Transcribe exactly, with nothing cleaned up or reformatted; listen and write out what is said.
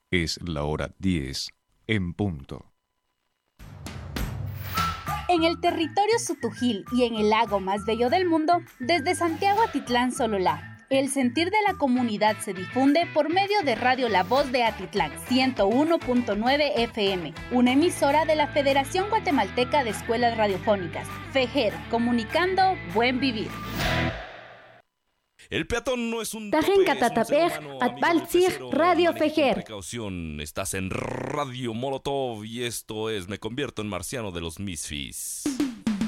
Es la hora diez en punto. En el territorio Sutujil y en el lago más bello del mundo, desde Santiago Atitlán Sololá, el sentir de la comunidad se difunde por medio de Radio La Voz de Atitlán, ciento uno punto nueve F M, una emisora de la Federación Guatemalteca de Escuelas Radiofónicas, FEGER, comunicando buen vivir. El peatón no es un Tajen Catatapej, Atbaltzig, Radio Fejer. Precaución, estás en Radio Molotov y esto es Me convierto en marciano de los Misfits.